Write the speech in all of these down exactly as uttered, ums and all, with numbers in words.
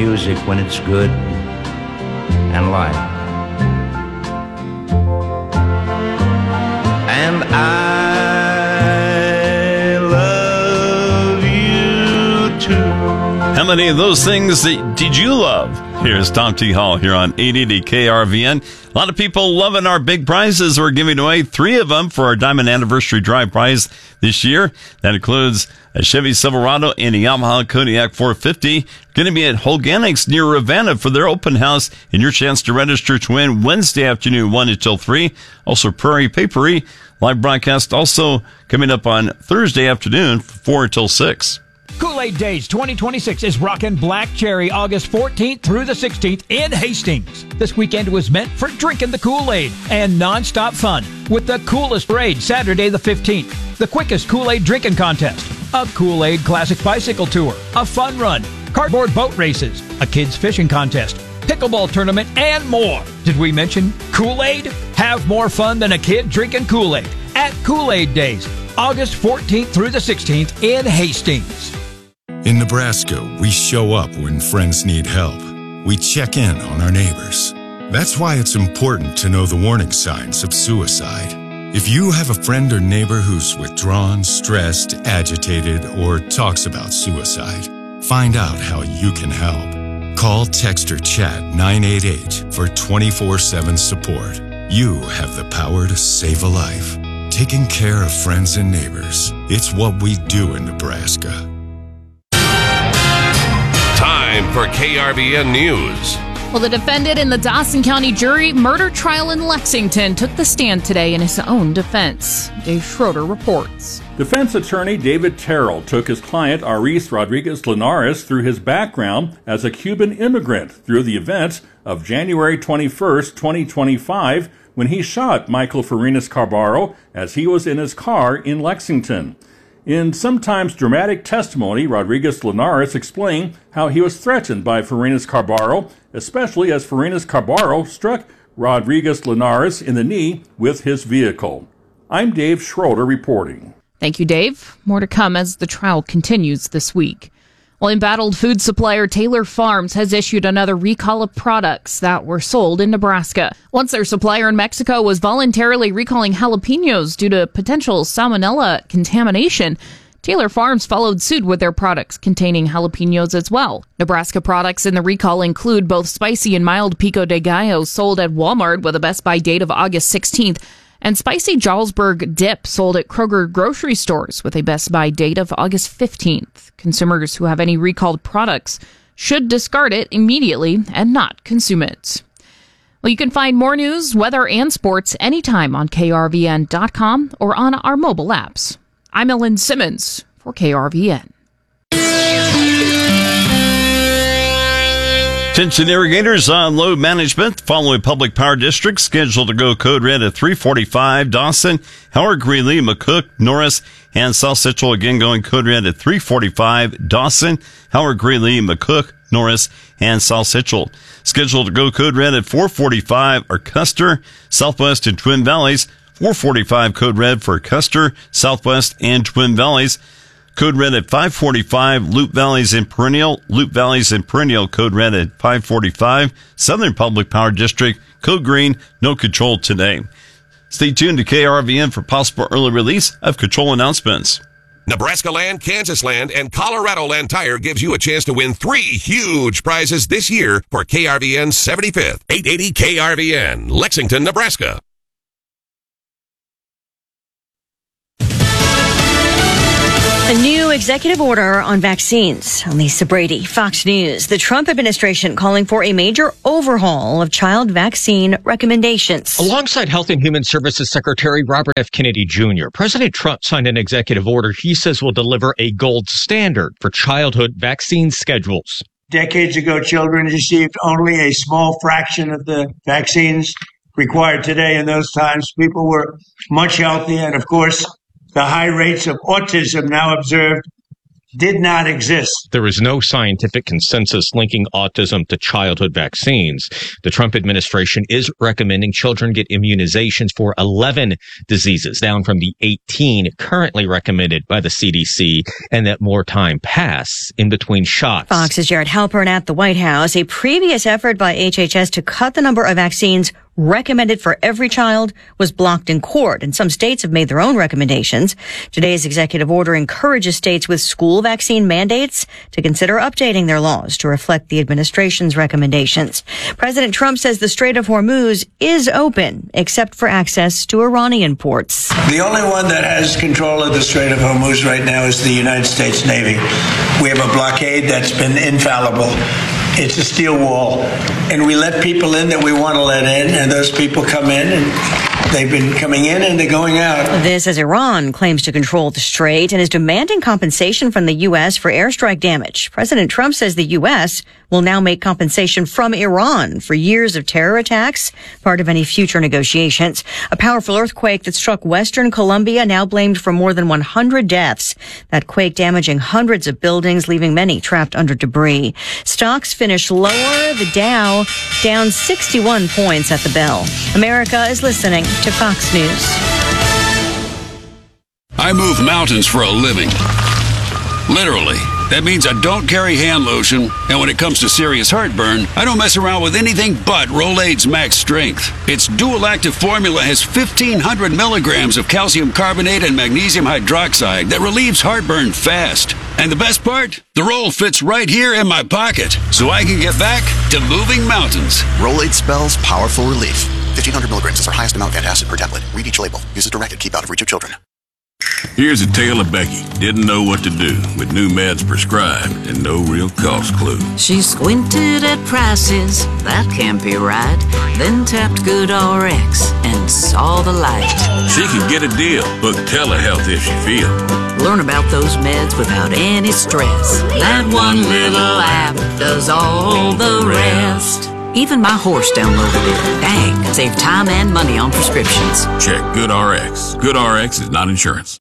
music when it's good and light. And I love you too. How many of those things that did you love? Here's Tom T. Hall here on eight eighty K R V N. A lot of people loving our big prizes. We're giving away three of them for our Diamond Anniversary Drive prize this year. That includes a Chevy Silverado and a Yamaha Kodiak four fifty. Going to be at Holganics near Ravenna for their open house, and your chance to register to win Wednesday afternoon, one until three. Also, Prairie Papery live broadcast also coming up on Thursday afternoon, four until six. Kool-Aid Days twenty twenty-six is rockin' Black Cherry August fourteenth through the sixteenth in Hastings. This weekend was meant for drinking the Kool-Aid and non-stop fun with the coolest parade Saturday the fifteenth, the quickest Kool-Aid drinking contest, a Kool-Aid Classic Bicycle Tour, a fun run, cardboard boat races, a kids fishing contest, pickleball tournament, and more. Did we mention Kool-Aid? Have more fun than a kid drinking Kool-Aid at Kool-Aid Days, August fourteenth through the sixteenth in Hastings. In Nebraska, we show up when friends need help. We check in on our neighbors. That's why it's important to know the warning signs of suicide. If you have a friend or neighbor who's withdrawn, stressed, agitated, or talks about suicide, find out how you can help. Call, text, or chat nine eight eight for twenty-four seven support. You have the power to save a life. Taking care of friends and neighbors. It's what we do in Nebraska. Time for K R V N News. Well, the defendant in the Dawson County jury murder trial in Lexington took the stand today in his own defense. Dave Schroeder reports. Defense attorney David Terrell took his client Aris Rodriguez Linares through his background as a Cuban immigrant through the events of January twenty-first, twenty twenty-five, when he shot Michael Farinas Carbaro as he was in his car in Lexington. In sometimes dramatic testimony, Rodriguez Linares explained how he was threatened by Farinas Carbaro, especially as Farinas Carbaro struck Rodriguez Linares in the knee with his vehicle. I'm Dave Schroeder reporting. Thank you, Dave. More to come as the trial continues this week. Well, embattled food supplier Taylor Farms has issued another recall of products that were sold in Nebraska. Once their supplier in Mexico was voluntarily recalling jalapenos due to potential salmonella contamination, Taylor Farms followed suit with their products containing jalapenos as well. Nebraska products in the recall include both spicy and mild pico de gallo sold at Walmart with a Best By date of August sixteenth, and spicy Jarlsberg dip sold at Kroger grocery stores with a Best By date of August fifteenth. Consumers who have any recalled products should discard it immediately and not consume it. Well, you can find more news, weather, and sports anytime on K R V N dot com or on our mobile apps. I'm Ellen Simmons for K R V N. Attention irrigators on load management. Following public power districts scheduled to go code red at three forty-five. Dawson, Howard, Greeley, McCook, Norris, and South Central again going code red at three forty-five. Dawson, Howard, Greeley, McCook, Norris, and South Central. Scheduled to go code red at four forty-five are Custer, Southwest, and Twin Valleys. four forty-five code red for Custer, Southwest, and Twin Valleys. Code red at five forty-five, Loop Valleys and Perennial. Loop Valleys and Perennial, code red at five forty-five. Southern Public Power District, code green, no control today. Stay tuned to K R V N for possible early release of control announcements. Nebraska Land, Kansas Land, and Colorado Land Tire gives you a chance to win three huge prizes this year for K R V N's seventy-fifth. eight eighty K R V N, Lexington, Nebraska. A new executive order on vaccines. I'm Lisa Brady, Fox News. The Trump administration calling for a major overhaul of child vaccine recommendations. Alongside Health and Human Services Secretary Robert F. Kennedy Junior, President Trump signed an executive order he says will deliver a gold standard for childhood vaccine schedules. Decades ago, children received only a small fraction of the vaccines required today. In those times, people were much healthier, and of course, the high rates of autism now observed did not exist. There is no scientific consensus linking autism to childhood vaccines. The Trump administration is recommending children get immunizations for eleven diseases, down from the eighteen currently recommended by the C D C, and that more time pass in between shots. Fox's Jared Halpern at the White House. A previous effort by H H S to cut the number of vaccines recommended for every child was blocked in court, and some states have made their own recommendations. Today's executive order encourages states with school vaccine mandates to consider updating their laws to reflect the administration's recommendations. President Trump says the Strait of Hormuz is open, except for access to Iranian ports. The only one that has control of the Strait of Hormuz right now is the United States Navy. We have a blockade that's been infallible. It's a steel wall, and we let people in that we want to let in, and those people come in, and they've been coming in and they're going out. This as Iran claims to control the strait and is demanding compensation from the U S for airstrike damage. President Trump says the U S will now make compensation from Iran for years of terror attacks, part of any future negotiations. A powerful earthquake that struck western Colombia now blamed for more than one hundred deaths. That quake damaging hundreds of buildings, leaving many trapped under debris. Stocks finished lower, the Dow down sixty-one points at the bell. America is listening to Fox News. I move mountains for a living. Literally. That means I don't carry hand lotion, and when it comes to serious heartburn, I don't mess around with anything but Rolaids Max Strength. Its dual-active formula has fifteen hundred milligrams of calcium carbonate and magnesium hydroxide that relieves heartburn fast. And the best part? The roll fits right here in my pocket, so I can get back to moving mountains. Rolaids spells powerful relief. fifteen hundred milligrams is our highest amount of antacid per tablet. Read each label. Use as directed. Keep out of reach of children. Here's a tale of Becky. Didn't know what to do with new meds prescribed and no real cost clue. She squinted at prices, that can't be right. Then tapped GoodRx and saw the light. She can get a deal. Book telehealth if she feel. Learn about those meds without any stress. That one little app does all the rest. Even my horse downloaded it. Dang, save time and money on prescriptions. Check GoodRx. GoodRx is not insurance.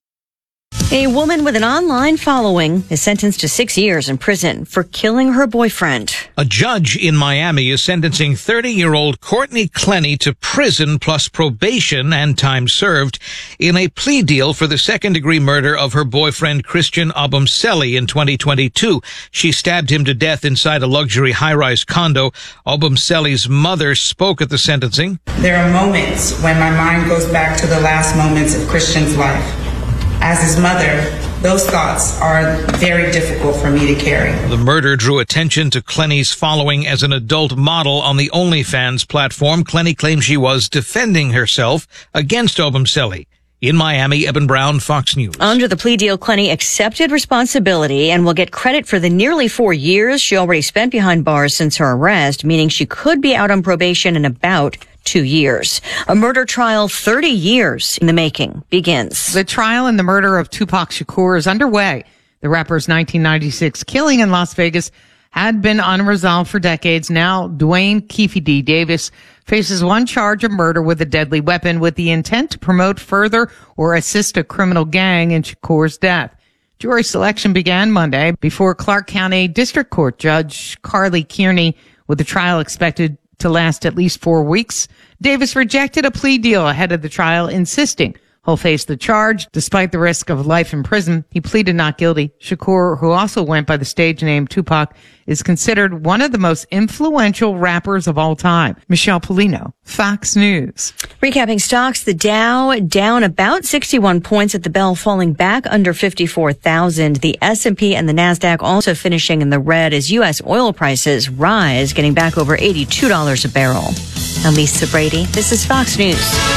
A woman with an online following is sentenced to six years in prison for killing her boyfriend. A judge in Miami is sentencing thirty-year-old Courtney Clenny to prison plus probation and time served in a plea deal for the second-degree murder of her boyfriend Christian Obumseli in twenty twenty-two. She stabbed him to death inside a luxury high-rise condo. Obumseli's mother spoke at the sentencing. There are moments when my mind goes back to the last moments of Christian's life. As his mother, those thoughts are very difficult for me to carry. The murder drew attention to Clenny's following as an adult model on the OnlyFans platform. Clenny claims she was defending herself against Obumseli. In Miami, Eben Brown, Fox News. Under the plea deal, Clenny accepted responsibility and will get credit for the nearly four years she already spent behind bars since her arrest, meaning she could be out on probation in about two years. A murder trial thirty years in the making begins. The trial in the murder of Tupac Shakur is underway. The rapper's nineteen ninety-six killing in Las Vegas had been unresolved for decades. Now, Dwayne Keefe D. Davis faces one charge of murder with a deadly weapon with the intent to promote, further, or assist a criminal gang in Shakur's death. Jury selection began Monday before Clark County District Court Judge Carly Kearney, with the trial expected to last at least four weeks. Davis rejected a plea deal ahead of the trial, insisting he'll face the charge despite the risk of life in prison. He pleaded not guilty. Shakur, who also went by the stage name Tupac, is considered one of the most influential rappers of all time. Michelle Polino, Fox News. Recapping stocks, the Dow down about sixty-one points at the bell, falling back under fifty-four thousand. The S and P and the NASDAQ also finishing in the red as U S oil prices rise, getting back over eighty-two dollars a barrel. I'm Lisa Brady. This is Fox News.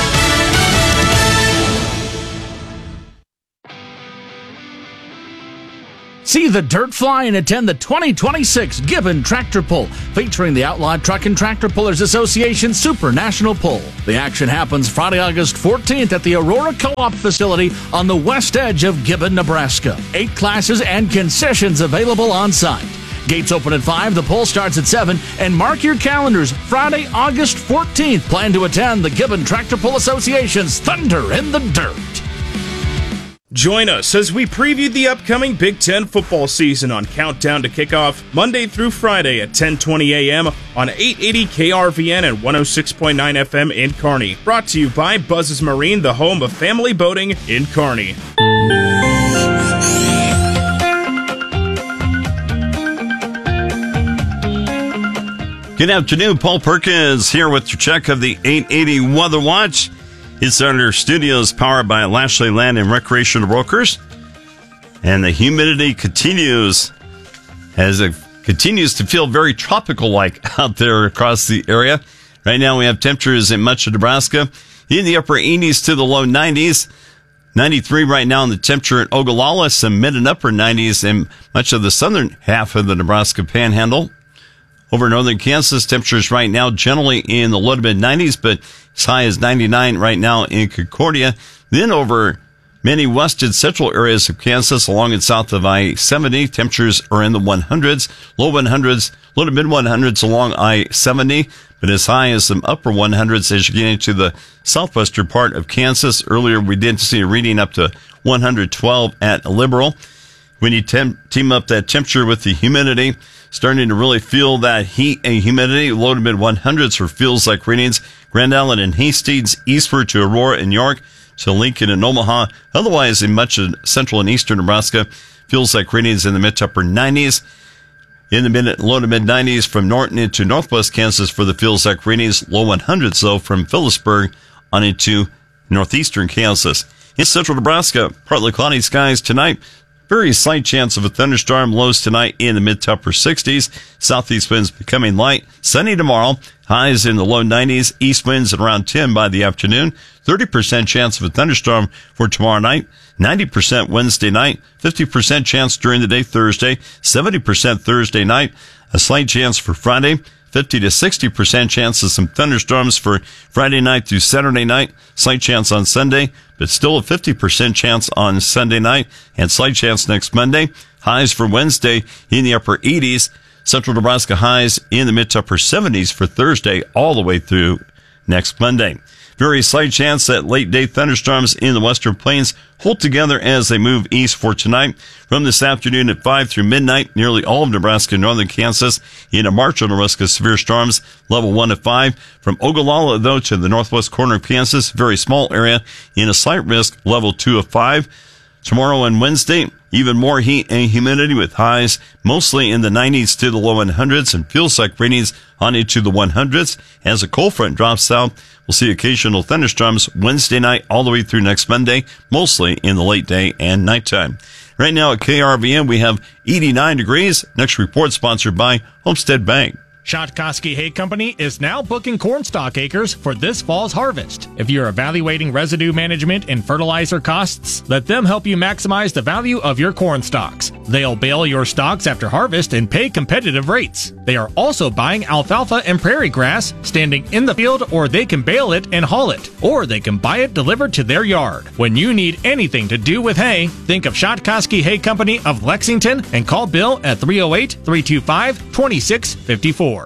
See the dirt fly and attend the twenty twenty-six Gibbon Tractor Pull, featuring the Outlawed Truck and Tractor Pullers Association Super National Pull. The action happens Friday, August fourteenth at the Aurora Co-op facility on the west edge of Gibbon, Nebraska. Eight classes and concessions available on site. Gates open at five, the pull starts at seven, and mark your calendars, Friday, August fourteenth. Plan to attend the Gibbon Tractor Pull Association's Thunder in the Dirt. Join us as we preview the upcoming Big Ten football season on Countdown to Kickoff, Monday through Friday at ten twenty a.m. on eight eighty K R V N and one oh six point nine F M in Kearney. Brought to you by Buzz's Marine, the home of family boating in Kearney. Good afternoon. Paul Perkins here with your check of the eight eighty Weather Watch. It's under studios powered by Lashley Land and Recreational Brokers. And the humidity continues as it continues to feel very tropical-like out there across the area. Right now we have temperatures in much of Nebraska in the upper eighties to the low nineties. ninety-three right now in the temperature in Ogallala, some mid and upper nineties in much of the southern half of the Nebraska Panhandle. Over northern Kansas, temperatures right now generally in the low to mid nineties, but as high as ninety-nine right now in Concordia. Then over many west and central areas of Kansas, along and south of I seventy, temperatures are in the hundreds, low hundreds, low to mid hundreds along I seventy, but as high as some upper hundreds as you get into the southwestern part of Kansas. Earlier, we did see a reading up to one hundred twelve at Liberal. When you tem- team up that temperature with the humidity, starting to really feel that heat and humidity, low to mid hundreds for feels like readings. Grand Island and Hastings, eastward to Aurora and York, to Lincoln and Omaha. Otherwise, in much of central and eastern Nebraska, feels like readings in the mid to upper nineties. In the mid, low to mid nineties from Norton into northwest Kansas for the feels like readings. Low hundreds, though, from Phillipsburg on into northeastern Kansas. In central Nebraska, partly cloudy skies tonight. Very slight chance of a thunderstorm. Lows tonight in the mid to upper sixties. Southeast winds becoming light. Sunny tomorrow. Highs in the low nineties. East winds at around ten by the afternoon. thirty percent chance of a thunderstorm for tomorrow night. ninety percent Wednesday night. fifty percent chance during the day Thursday. seventy percent Thursday night. A slight chance for Friday. fifty to sixty percent chance of some thunderstorms for Friday night through Saturday night. Slight chance on Sunday, but still a fifty percent chance on Sunday night and slight chance next Monday. Highs for Wednesday in the upper eighties. Central Nebraska highs in the mid to upper seventies for Thursday all the way through next Monday. Very slight chance that late day thunderstorms in the western plains hold together as they move east for tonight. From this afternoon at five through midnight, nearly all of Nebraska and northern Kansas in a marginal risk of severe storms, level one to five. From Ogallala, though, to the northwest corner of Kansas, very small area in a slight risk, level two of five. Tomorrow and Wednesday, even more heat and humidity with highs mostly in the nineties to the low hundreds and feels like readings on into the hundreds. As a cold front drops south, we'll see occasional thunderstorms Wednesday night all the way through next Monday, mostly in the late day and nighttime. Right now at K R V N, we have eighty-nine degrees. Next report sponsored by Homestead Bank. Shotkoski Hay Company is now booking corn stalk acres for this fall's harvest. If you're evaluating residue management and fertilizer costs, let them help you maximize the value of your corn stalks. They'll bale your stalks after harvest and pay competitive rates. They are also buying alfalfa and prairie grass, standing in the field, or they can bale it and haul it, or they can buy it delivered to their yard. When you need anything to do with hay, think of Shotkoski Hay Company of Lexington and call Bill at three oh eight, three two five, two six five four.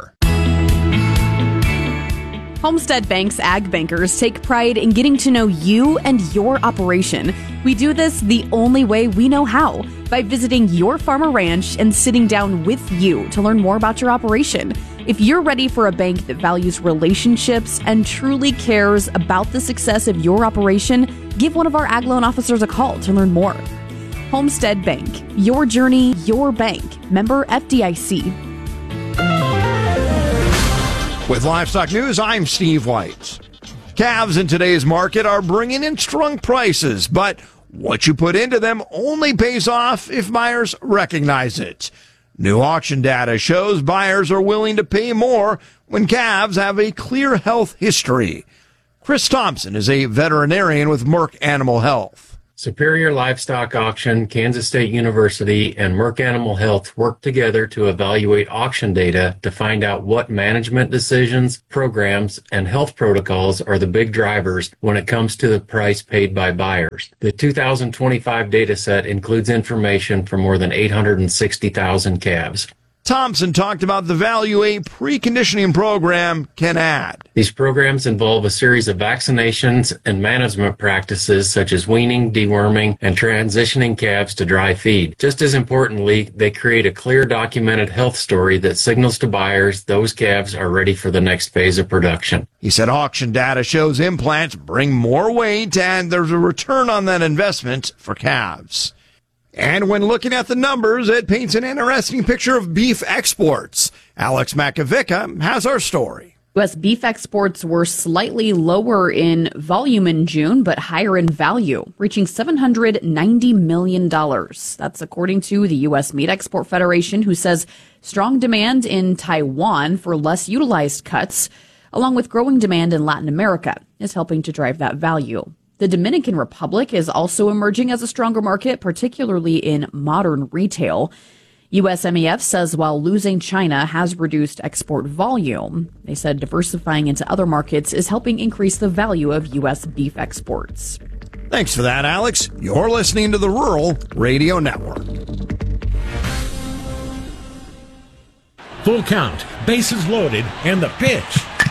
Homestead Bank's Ag Bankers take pride in getting to know you and your operation. We do this the only way we know how, by visiting your farm or ranch and sitting down with you to learn more about your operation. If you're ready for a bank that values relationships and truly cares about the success of your operation, give one of our Ag Loan officers a call to learn more. Homestead Bank, your journey, your bank. Member F D I C. With Livestock News, I'm Steve White. Calves in today's market are bringing in strong prices, but what you put into them only pays off if buyers recognize it. New auction data shows buyers are willing to pay more when calves have a clear health history. Chris Thompson is a veterinarian with Merck Animal Health. Superior Livestock Auction, Kansas State University, and Merck Animal Health work together to evaluate auction data to find out what management decisions, programs, and health protocols are the big drivers when it comes to the price paid by buyers. The two thousand twenty-five data set includes information for more than eight hundred sixty thousand calves. Thompson talked about the value a preconditioning program can add. These programs involve a series of vaccinations and management practices such as weaning, deworming, and transitioning calves to dry feed. Just as importantly, they create a clear documented health story that signals to buyers those calves are ready for the next phase of production. He said auction data shows implants bring more weight and there's a return on that investment for calves. And when looking at the numbers, it paints an interesting picture of beef exports. Alex Makovica has our story. U S beef exports were slightly lower in volume in June, but higher in value, reaching seven hundred ninety million dollars. That's according to the U S Meat Export Federation, who says strong demand in Taiwan for less utilized cuts, along with growing demand in Latin America, is helping to drive that value. The Dominican Republic is also emerging as a stronger market, particularly in modern retail. U S M E F says while losing China has reduced export volume, they said diversifying into other markets is helping increase the value of U S beef exports. Thanks for that, Alex. You're listening to the Rural Radio Network. Full count, bases loaded, and the pitch.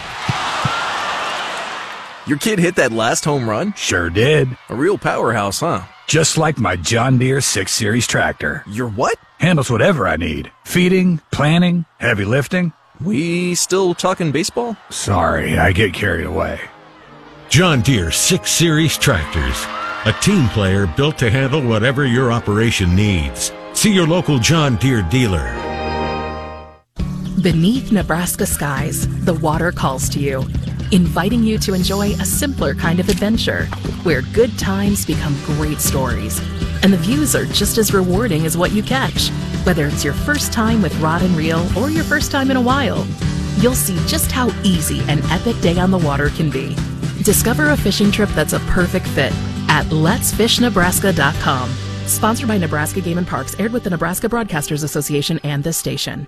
Your kid hit that last home run? Sure did. A real powerhouse, huh? Just like my John Deere six series tractor. Your what? Handles whatever I need. Feeding, planting, heavy lifting. We still talking baseball? Sorry, I get carried away. John Deere six series tractors. A team player built to handle whatever your operation needs. See your local John Deere dealer. Beneath Nebraska skies, the water calls to you, inviting you to enjoy a simpler kind of adventure, where good times become great stories, and the views are just as rewarding as what you catch. Whether it's your first time with rod and reel or your first time in a while, you'll see just how easy an epic day on the water can be. Discover a fishing trip that's a perfect fit at lets fish nebraska dot com. Sponsored by Nebraska Game and Parks, aired with the Nebraska Broadcasters Association and this station.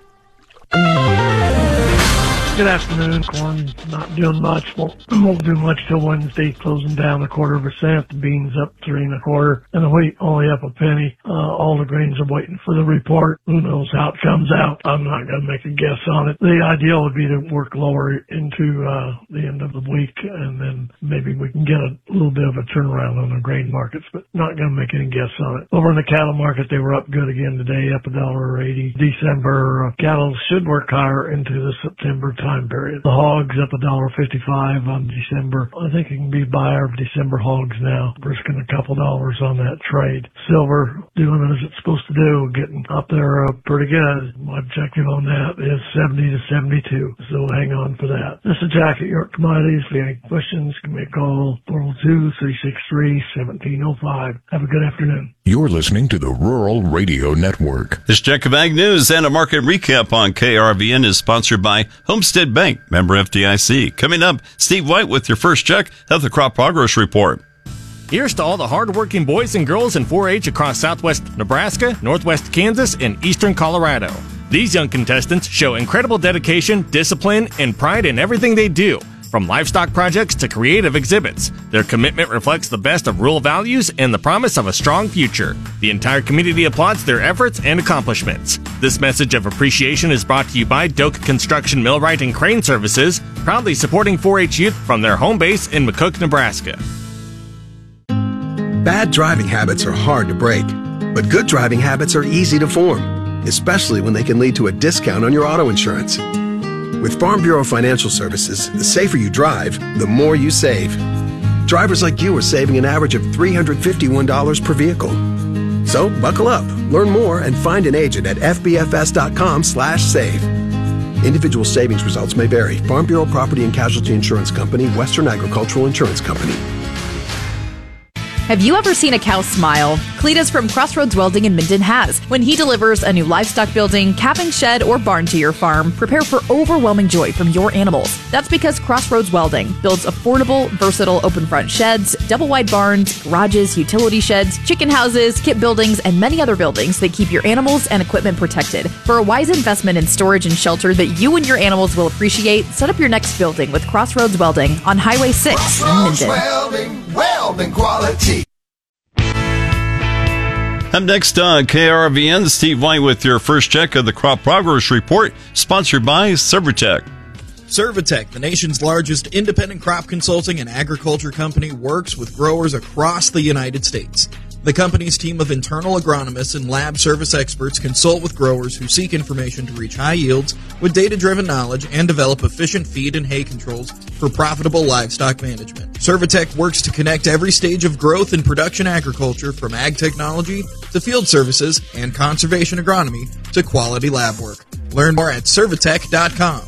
Good afternoon. Corn not doing much. Won't, won't do much till Wednesday, closing down a quarter of a cent. The beans up three and a quarter, and the wheat only up a penny. Uh, all the grains are waiting for the report. Who knows how it comes out? I'm not going to make a guess on it. The ideal would be to work lower into uh, the end of the week, and then maybe we can get a little bit of a turnaround on the grain markets, but not going to make any guess on it. Over in the cattle market, they were up good again today, up a dollar eighty. December uh, cattle should work higher into the September time. Time period. The hogs up a dollar fifty-five on December. I think you can be buyer of December hogs now, risking a couple dollars on that trade. Silver doing as it's supposed to do, getting up there uh, pretty good. My objective on that is seventy to seventy-two, so hang on for that. This is Jack at York Commodities. If you have any questions, give me a call, four oh two, three six three, one seven oh five. Have a good afternoon. You're listening to the Rural Radio Network. This check of ag news and a market recap on K R V N is sponsored by Homestead Bank, member F D I C. Coming up, Steve White with your first check of the Crop Progress Report. Here's to all the hardworking boys and girls in four H across southwest Nebraska, northwest Kansas, and eastern Colorado. These young contestants show incredible dedication, discipline, and pride in everything they do. From livestock projects to creative exhibits, their commitment reflects the best of rural values and the promise of a strong future. The entire community applauds their efforts and accomplishments. This message of appreciation is brought to you by Doak Construction Millwright and Crane Services, proudly supporting four H youth from their home base in McCook, Nebraska. Bad driving habits are hard to break, but good driving habits are easy to form, especially when they can lead to a discount on your auto insurance. With Farm Bureau Financial Services, the safer you drive, the more you save. Drivers like you are saving an average of three hundred fifty-one dollars per vehicle. So buckle up, learn more, and find an agent at f b f s dot com slash save. Individual savings results may vary. Farm Bureau Property and Casualty Insurance Company, Western Agricultural Insurance Company. Have you ever seen a cow smile? Cletus from Crossroads Welding in Minden has. When he delivers a new livestock building, calving shed, or barn to your farm, prepare for overwhelming joy from your animals. That's because Crossroads Welding builds affordable, versatile open front sheds, double wide barns, garages, utility sheds, chicken houses, kit buildings, and many other buildings that keep your animals and equipment protected. For a wise investment in storage and shelter that you and your animals will appreciate, set up your next building with Crossroads Welding on Highway six in Minden. Welding, welding quality. Up next on K R V N, Steve White with your first check of the Crop Progress Report, sponsored by Servitech. Servitech, the nation's largest independent crop consulting and agriculture company, works with growers across the United States. The company's team of internal agronomists and lab service experts consult with growers who seek information to reach high yields with data-driven knowledge and develop efficient feed and hay controls for profitable livestock management. Servitech works to connect every stage of growth in production agriculture, from ag technology to field services and conservation agronomy to quality lab work. Learn more at servitech dot com.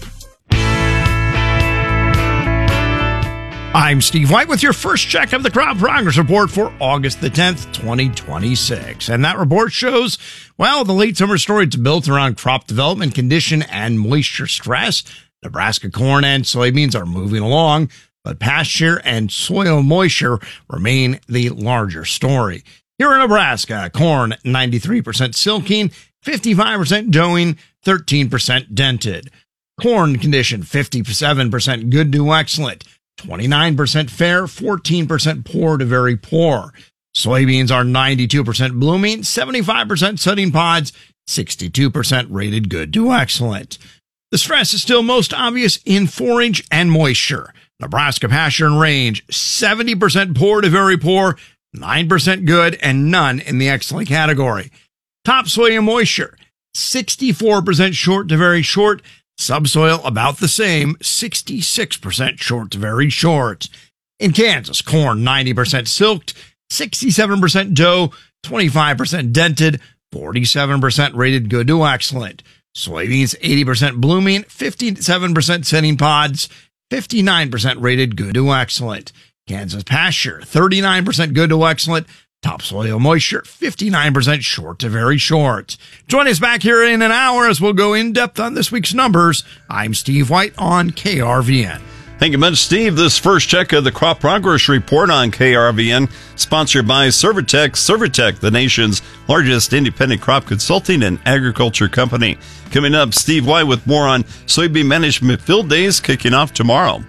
I'm Steve White with your first check of the Crop Progress Report for August the tenth, twenty twenty-six. And that report shows, well, the late summer storage is built around crop development, condition, and moisture stress. Nebraska corn and soybeans are moving along, but pasture and soil moisture remain the larger story. Here in Nebraska, corn ninety-three percent silking, fifty-five percent doughing, thirteen percent dented. Corn condition fifty-seven percent good to excellent, twenty-nine percent fair, fourteen percent poor to very poor. Soybeans are ninety-two percent blooming, seventy-five percent setting pods, sixty-two percent rated good to excellent. The stress is still most obvious in forage and moisture. Nebraska pasture and range, seventy percent poor to very poor, nine percent good, and none in the excellent category. Topsoil and moisture, sixty-four percent short to very short, subsoil about the same, sixty-six percent short to very short. In Kansas, corn ninety percent silked, sixty-seven percent dough, twenty-five percent dented, forty-seven percent rated good to excellent. Soybeans eighty percent blooming, fifty-seven percent setting pods, fifty-nine percent rated good to excellent. Kansas pasture thirty-nine percent good to excellent. Topsoil moisture, fifty-nine percent short to very short. Join us back here in an hour as we'll go in depth on this week's numbers. I'm Steve White on K R V N. Thank you much, Steve. This first check of the Crop Progress Report on K R V N, sponsored by Servitech. Servitech, the nation's largest independent crop consulting and agriculture company. Coming up, Steve White with more on soybean management field days kicking off tomorrow.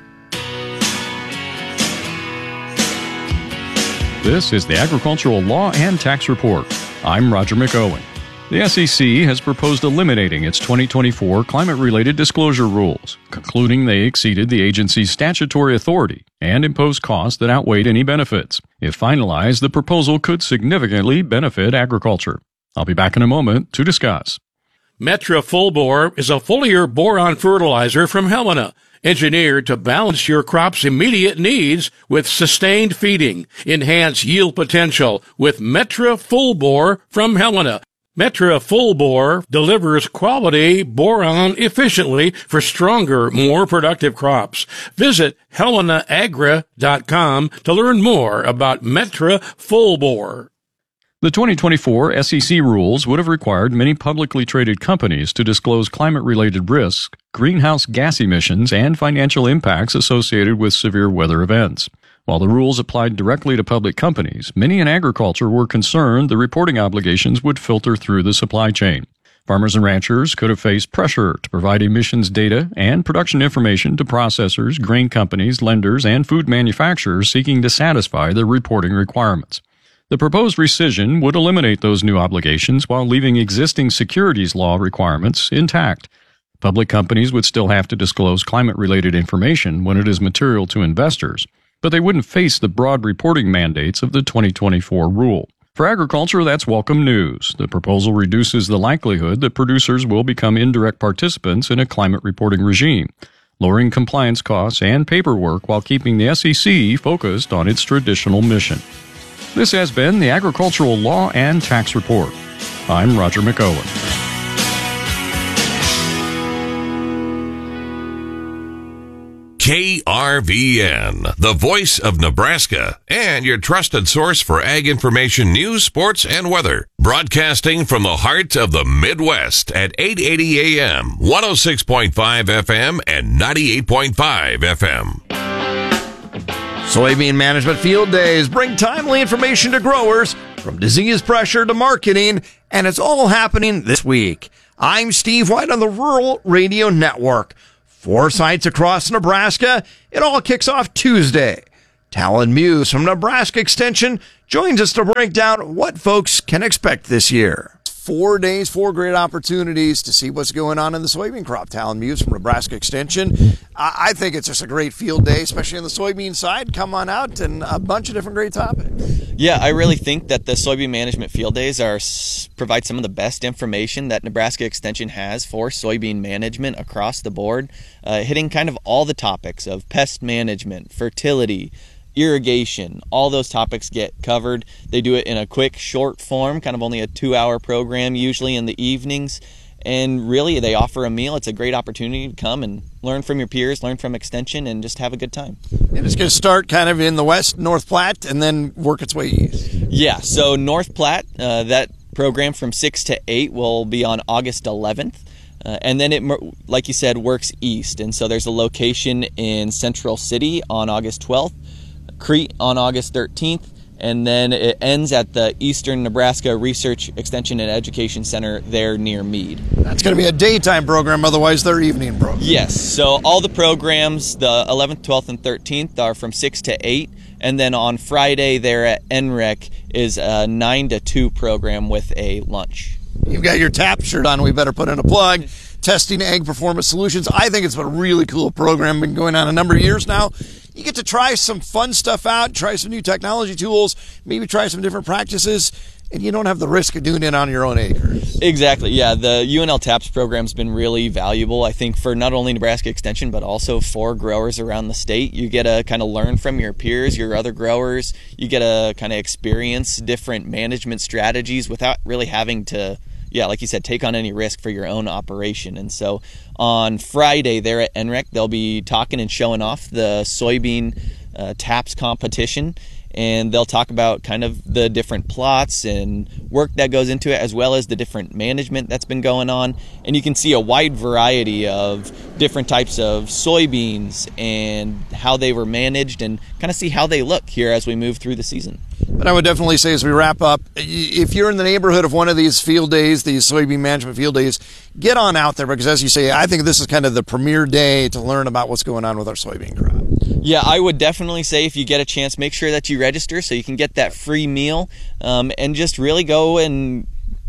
This is the Agricultural Law and Tax Report. I'm Roger McOwen. The S E C has proposed eliminating its twenty twenty-four climate-related disclosure rules, concluding they exceeded the agency's statutory authority and imposed costs that outweighed any benefits. If finalized, the proposal could significantly benefit agriculture. I'll be back in a moment to discuss. Metra Full-Bore is a foliar boron fertilizer from Helena, engineered to balance your crop's immediate needs with sustained feeding. Enhance yield potential with Metra Full-Bore from Helena. Metra Full-Bore delivers quality boron efficiently for stronger, more productive crops. Visit helena agra dot com to learn more about Metra Full-Bore. The twenty twenty-four S E C rules would have required many publicly traded companies to disclose climate-related risks, greenhouse gas emissions, and financial impacts associated with severe weather events. While the rules applied directly to public companies, many in agriculture were concerned the reporting obligations would filter through the supply chain. Farmers and ranchers could have faced pressure to provide emissions data and production information to processors, grain companies, lenders, and food manufacturers seeking to satisfy the reporting requirements. The proposed rescission would eliminate those new obligations while leaving existing securities law requirements intact. Public companies would still have to disclose climate-related information when it is material to investors, but they wouldn't face the broad reporting mandates of the twenty twenty-four rule. For agriculture, that's welcome news. The proposal reduces the likelihood that producers will become indirect participants in a climate reporting regime, lowering compliance costs and paperwork while keeping the S E C focused on its traditional mission. This has been the Agricultural Law and Tax Report. I'm Roger McOwen. K R V N, the voice of Nebraska, and your trusted source for ag information, news, sports, and weather. Broadcasting from the heart of the Midwest at eight eighty A M, one oh six point five F M, and ninety-eight point five F M. Soybean management field days bring timely information to growers, from disease pressure to marketing, and it's all happening this week. I'm Steve White on the Rural Radio Network. Four sites across Nebraska. It all kicks off Tuesday. Talon Muse from Nebraska Extension joins us to break down what folks can expect this year. Four days, four great opportunities to see what's going on in the soybean crop. Talon Muse from Nebraska Extension. I think it's just a great field day, especially on the soybean side. Come on out and a bunch of different great topics. Yeah, I really think that the soybean management field days are provide some of the best information that Nebraska Extension has for soybean management across the board, uh, hitting kind of all the topics of pest management, fertility, irrigation. All those topics get covered. They do it in a quick, short form, kind of only a two-hour program, usually in the evenings. And really, they offer a meal. It's a great opportunity to come and learn from your peers, learn from Extension, and just have a good time. And it's going to start kind of in the west, North Platte, and then work its way east. Yeah, so North Platte, uh, that program from six to eight will be on August eleventh. Uh, and then it, like you said, works east. And so there's a location in Central City on August twelfth, Crete on August thirteenth, and then it ends at the Eastern Nebraska Research Extension and Education Center there near Meade. That's going to be a daytime program, otherwise they're evening programs. Yes, so all the programs, the eleventh, twelfth, and thirteenth, are from six to eight, and then on Friday there at N R E C is a nine to two program with a lunch. You've got your T A P shirt on, we better put in a plug. Testing Ag Performance Solutions. I think it's been a really cool program, been going on a number of years now. You get to try some fun stuff out, try some new technology tools, maybe try some different practices, and you don't have the risk of doing it on your own acres. Exactly, yeah. The U N L TAPS program's been really valuable, I think, for not only Nebraska Extension, but also for growers around the state. You get to kind of learn from your peers, your other growers. You get to kind of experience different management strategies without really having to, yeah, like you said, take on any risk for your own operation. And so on Friday there at N R E C, they'll be talking and showing off the soybean uh, TAPS competition, and they'll talk about kind of the different plots and work that goes into it, as well as the different management that's been going on. And you can see a wide variety of different types of soybeans and how they were managed, and kind of see how they look here as we move through the season. But I would definitely say, as we wrap up, if you're in the neighborhood of one of these field days, these soybean management field days, get on out there, because as you say, I think this is kind of the premier day to learn about what's going on with our soybean crop. Yeah, I would definitely say, if you get a chance, make sure that you register so you can get that free meal, um, and just really go and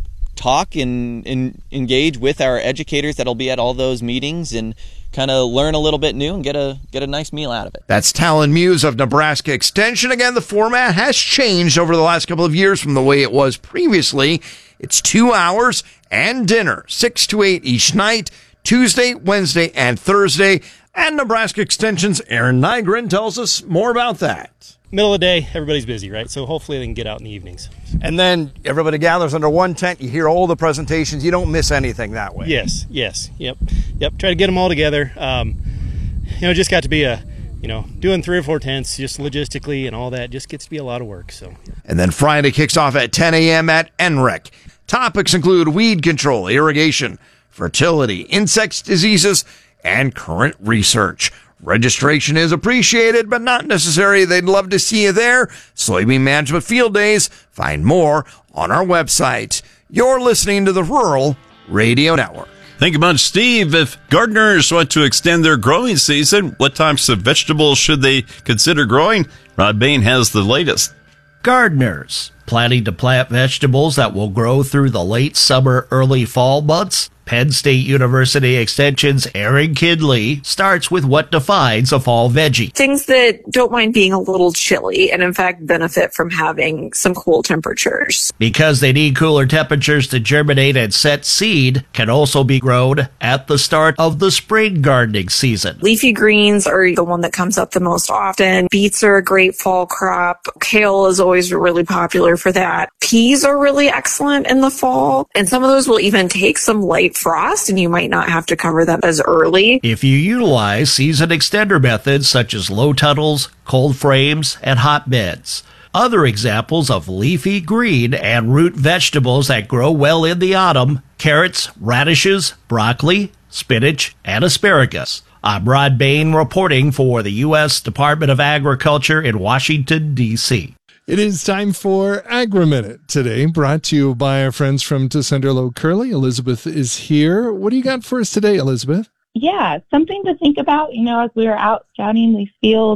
talk and, and engage with our educators that'll be at all those meetings, and kind of learn a little bit new and get a get a nice meal out of it. That's Talon Muse of Nebraska Extension. Again, the format has changed over the last couple of years from the way it was previously. It's two hours and dinner, six to eight each night, Tuesday, Wednesday, and Thursday. And Nebraska Extension's Aaron Nygren tells us more about that. Middle of the day, everybody's busy, right? So hopefully they can get out in the evenings. And then everybody gathers under one tent. You hear all the presentations. You don't miss anything that way. Yes, yes, yep, yep. Try to get them all together. Um, you know, just got to be a, you know, doing three or four tents, just logistically and all that, just gets to be a lot of work. So. And then Friday kicks off at ten a.m. at N R E C. Topics include weed control, irrigation, fertility, insects, diseases, and current research. Registration is appreciated, but not necessary. They'd love to see you there. Soybean Management Field Days. Find more on our website. You're listening to the Rural Radio Network. Thank you much, Steve. If gardeners want to extend their growing season, what types of vegetables should they consider growing? Rod Bain has the latest. Gardeners planning to plant vegetables that will grow through the late summer, early fall months? Penn State University Extension's Erin Kidley starts with what defines a fall veggie. Things that don't mind being a little chilly and in fact benefit from having some cool temperatures. Because they need cooler temperatures to germinate and set seed, can also be grown at the start of the spring gardening season. Leafy greens are the one that comes up the most often. Beets are a great fall crop. Kale is always really popular for that. Peas are really excellent in the fall, and some of those will even take some light frost, and you might not have to cover them as early. If you utilize season extender methods such as low tunnels, cold frames, and hotbeds. Other examples of leafy green and root vegetables that grow well in the autumn: carrots, radishes, broccoli, spinach, and asparagus. I'm Rod Bain reporting for the U S Department of Agriculture in Washington, D C It is time for Agri-Minute today, brought to you by our friends from Tessenderlo Curley. Elizabeth is here. What do you got for us today, Elizabeth? Yeah, something to think about, you know, as we were out scouting these fields,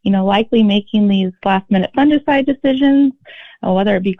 you know, likely making these last minute fun decide decisions, uh, whether it be